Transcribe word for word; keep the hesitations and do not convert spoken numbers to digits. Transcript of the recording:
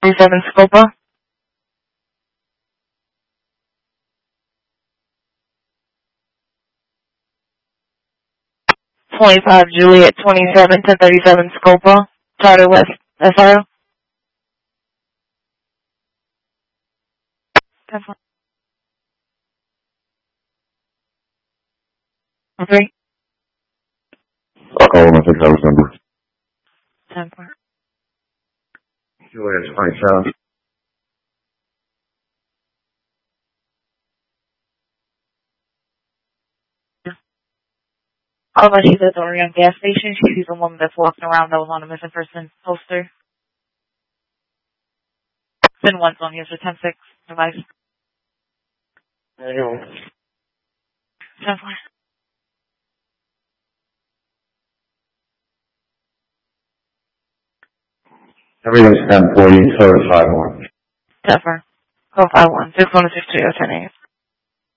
thirty-seven Scopa. twenty-five Juliet twenty-seven, ten thirty-seven Scopa. Charter West S R O. ten four. Okay. I'll call him and take out his number. ten four. Juliet twenty-seven. All of us, she's at the Orion gas station. She sees a woman that's walking around that was on a missing person poster. Then once on here for ten six device. There you go. ten four. Everything's ten forty, so it's five one. ten four. Call five one six one six two oh ten eight.